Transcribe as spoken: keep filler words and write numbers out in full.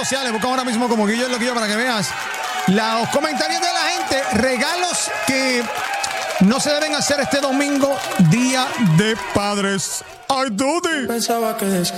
sociales. Busca ahora mismo como Guillo el Loquillo para que veas los comentarios de la gente. Regalos que no se deben hacer este domingo, Día de Padres. ¡Ay, Dudy! Pensaba que